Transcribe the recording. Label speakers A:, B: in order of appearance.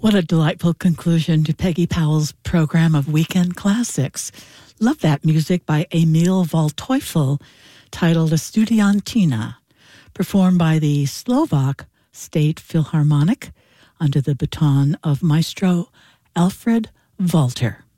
A: What a delightful conclusion to Peggy Powell's program of Weekend Classics. Love that music by Emil Waldteufel, titled Estudiantina, performed by the Slovak State Philharmonic under the baton of Maestro Alfred Walter.